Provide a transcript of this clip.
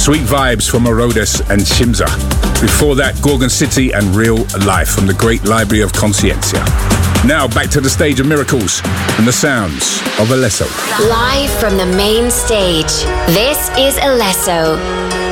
Sweet Vibes from Orodes and Shimza. Before that, Gorgon City and Real Life from the Great Library of Conscientia. Now back to the stage of Miracles and the sounds of Alesso. Live from the main stage, this is Alesso.